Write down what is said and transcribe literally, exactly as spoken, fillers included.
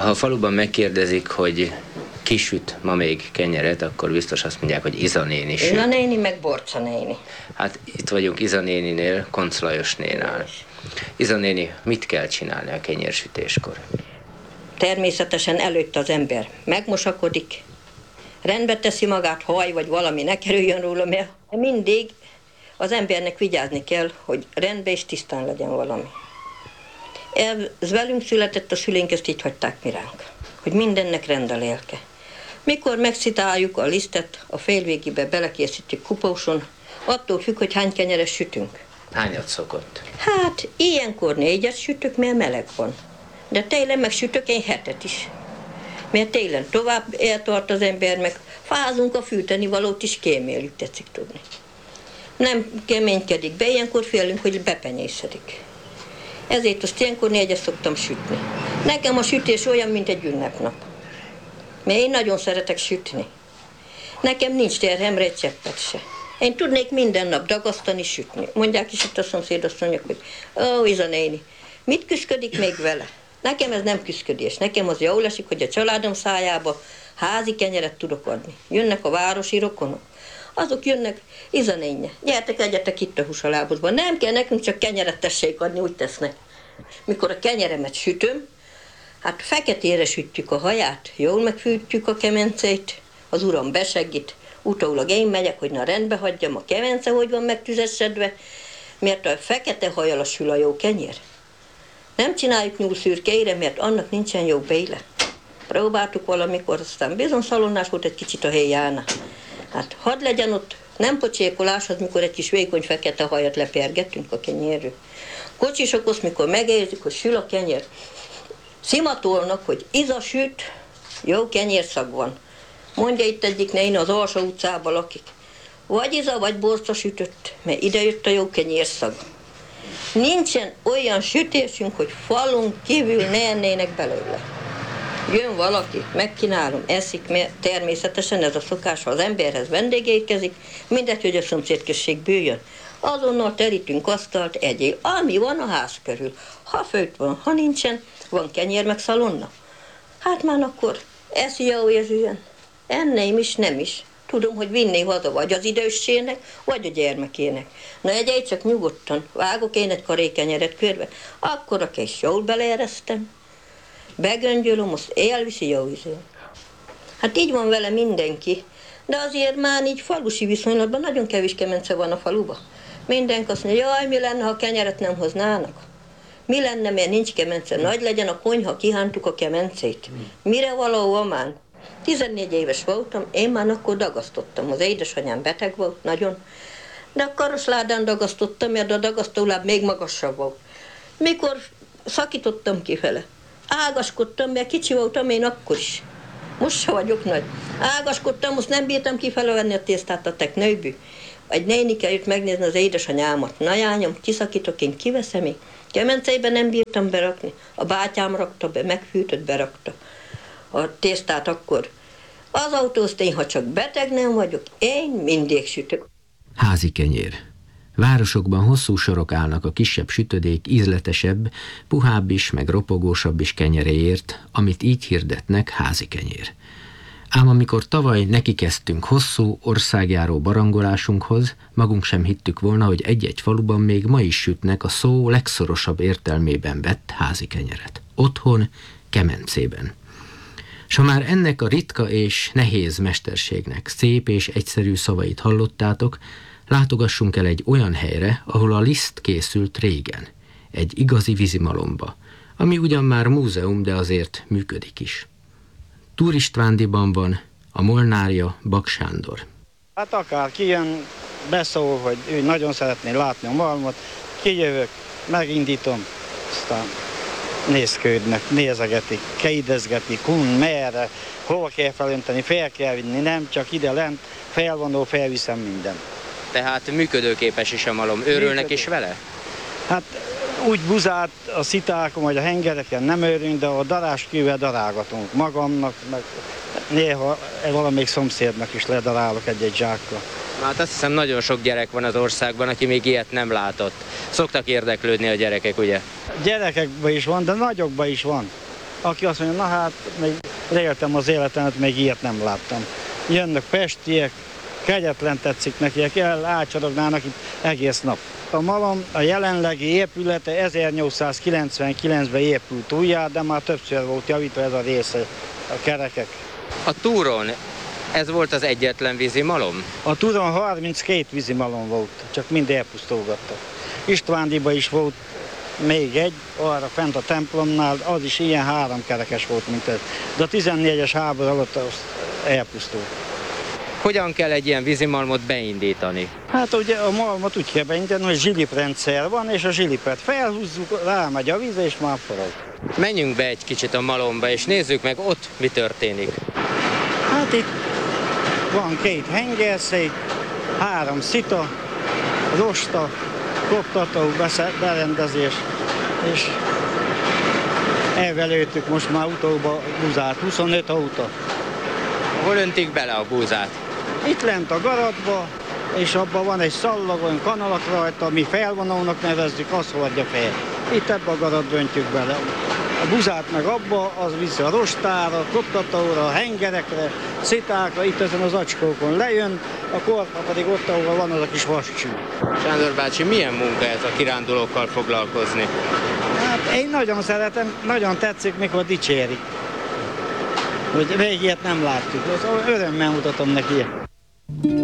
Ha a faluban megkérdezik, hogy ki süt ma még kenyeret, akkor biztos azt mondják, hogy Iza néni süt. Iza néni, meg Borca néni. Hát itt vagyunk Iza néninél, Koncz Lajosnénál. Iza néni, mit kell csinálni a kenyérsütéskor? Természetesen előtt az ember megmosakodik, rendbe teszi magát, haj vagy valami ne kerüljön róla, mert mindig az embernek vigyázni kell, hogy rendben és tisztán legyen valami. Ez velünk született, a szüleink ezt így hagyták mi ránk, hogy mindennek rend a lélke. Mikor megszitáljuk a lisztet, a félvégébe belekészítjük kupóson, attól függ, hogy hány kenyeret sütünk. Hányat szokott? Hát, ilyenkor négyet sütök, mert meleg van. De télen meg sütök én hetet is. Mert télen tovább eltart az ember, meg fázunk a fűteni valót is kéméljük, tetszik tudni. Nem keménykedik be, ilyenkor félünk, hogy bepenyészedik. Ezért azt ilyenkor négyet szoktam sütni. Nekem a sütés olyan, mint egy ünnepnap. Mert én nagyon szeretek sütni. Nekem nincs terhemre egy cseppet se. Én tudnék minden nap dagasztani, sütni. Mondják is itt a szomszédasszonyok, hogy ó, Iza néni, mit küszködik még vele? Nekem ez nem küszködés. Nekem az jól esik, hogy a családom szájába házi kenyeret tudok adni. Jönnek a városi rokonok. Azok jönnek, Iza nénje, gyertek, egyetek itt a húsalábozban. Nem kell nekünk, csak kenyeret tessék adni, úgy tesznek. Mikor a kenyeremet sütöm, hát feketére sütjük a haját, jól megfűtjük a kemencét, az uram besegít, utólag én megyek, hogy na rendbe hagyjam a kemence, hogy van megtüzessedve, mert a fekete hajjal sül a jó kenyér. Nem csináljuk nyúlszürkeire, mert annak nincsen jó béle. Próbáltuk valamikor, aztán bizony szalonnás volt egy kicsit a héjána. Hát hadd legyen ott nem pocsékolás, az mikor egy kis vékony fekete hajat lepergettünk a kenyérről. Kocsisok azt, mikor megérzik, hogy sül a kenyér, szimatolnak, hogy Iza süt, jó kenyérszag van. Mondja itt egyik néni, az alsó utcában lakik. Vagy Iza, vagy Borca sütött, mert ide jött a jó kenyérszag. Nincsen olyan sütésünk, hogy falunk kívül ne ennének belőle. Jön valaki, megkínálom, eszik, mert természetesen ez a szokás, ha az emberhez vendég érkezik, mindegy, hogy a szomszédközségből jön. Azonnal terítünk asztalt, egyél, ami van a ház körül. Ha főtt van, ha nincsen, van kenyér meg szalonna. Hát már akkor eszi jó érzően. Enném is, nem is. Tudom, hogy vinné haza vagy az időssének, vagy a gyermekének. Na egyél csak nyugodtan, vágok én egy karékenyeret körbe, akkor a kés jól beleeresztem. Begöngyölöm, azt elviszi jó ízűen. Hát így van vele mindenki, de azért már így falusi viszonylatban nagyon kevés kemence van a faluba. Mindenki azt mondja, jaj, mi lenne, ha kenyeret nem hoznának? Mi lenne, mert nincs kemence? Nagy legyen a konyha, kihántuk a kemencét. Mire való amán? tizennégy éves voltam, én már akkor dagasztottam. Az édesanyám beteg volt, nagyon. De a karosládán dagasztottam, mert a dagasztóláb még magasabb volt. Mikor szakítottam kifele, ágaskodtam, mert kicsi voltam én akkor is. Most se vagyok nagy. Ágaskodtam, most nem bírtam kifele venni a tésztát a teknőbű. Egy nénike jött megnézni az édesanyámat. Na jányom, kiszakítok, én kiveszem még. Kemencébe nem bírtam berakni. A bátyám rakta be, megfűtött, berakta a tésztát akkor. Az autózt én, ha csak beteg nem vagyok, én mindig sütök. Házi kenyér. Városokban hosszú sorok állnak a kisebb sütödék, ízletesebb, puhább is, meg ropogósabb is kenyeréért, amit így hirdetnek házi kenyér. Ám amikor tavaly nekikezdtünk hosszú, országjáró barangolásunkhoz, magunk sem hittük volna, hogy egy-egy faluban még ma is sütnek a szó legszorosabb értelmében vett házi kenyeret. Otthon, kemencében. S ha már ennek a ritka és nehéz mesterségnek szép és egyszerű szavait hallottátok, látogassunk el egy olyan helyre, ahol a liszt készült régen, egy igazi vízimalomba, ami ugyan már múzeum, de azért működik is. Túr Istvándiban van a molnárja Bak Sándor. Hát akár kijön, beszól, hogy ő nagyon szeretné látni a malmot, kijövök, megindítom, aztán nézködnek, nézegetik, kérdezgetik, hun, merre, hova kell felönteni, fel kell vinni, nem csak ide lent, felvonó, felviszem minden. Tehát működőképes is a malom. Őrülnek is vele? Hát úgy buzát a szitákon vagy a hengereken nem őrünk, de a daráskővel darálgatunk magamnak, meg néha valamelyik szomszédnak is ledarálok egy-egy zsákkal. Hát azt hiszem, nagyon sok gyerek van az országban, aki még ilyet nem látott. Szoktak érdeklődni a gyerekek, ugye? Gyerekekben is van, de nagyokban is van. aki azt mondja, na hát, még éltem az életemet, még ilyet nem láttam. Jönnek pestiek, kegyetlen tetszik nekiek, el ácsorognának itt egész nap. A malom a jelenlegi épülete ezernyolcszázkilencvenkilencben épült újjá, de már többször volt javítva ez a része, a kerekek. A túron ez volt az egyetlen vízimalom? A túron harminckét vízimalom volt, csak mind elpusztulgattak. Istvándiba is volt még egy, arra fent a templomnál, az is ilyen háromkerekes volt, mint ez. De a tizennégyes háború alatt az elpusztult. Hogyan kell egy ilyen vízimalmot beindítani? Hát ugye a malmot úgy kell beindítani, hogy zsiliprendszer van, és a zsilipet felhúzzuk, rámegy a víz, és már forog. Menjünk be egy kicsit a malomba, és nézzük meg ott, mi történik. Hát itt van két hengerszék, három szita, rosta, koptató, berendezés, és elvelőttük most már utóba búzát, huszonöt autó. Hol öntik bele a búzát? Itt lent a garatba, és abban van egy szallag, olyan kanalak rajta, mi felvonónak nevezzük, azt hordja fel. Itt ebbe a garatba öntjük bele. A buzát meg abba, az viszi a rostára, koptatóra, a hengerekre, szitákra, itt ezen az acskókon lejön, a korpa pedig ott, ahol van az a kis vascső. Sándor bácsi, milyen munka ez a kirándulókkal foglalkozni? Hát én nagyon szeretem, nagyon tetszik, mikor dicsérik. Hogy régiet nem láttuk, az örömmel mutatom neki.